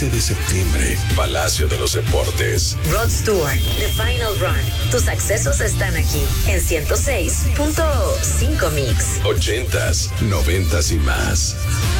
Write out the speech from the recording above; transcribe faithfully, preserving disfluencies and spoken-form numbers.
de septiembre, Palacio de los Deportes. Rods Tour, The Final Run. Tus accesos están aquí en ciento seis punto cinco Mix. Ochentas, noventas y más.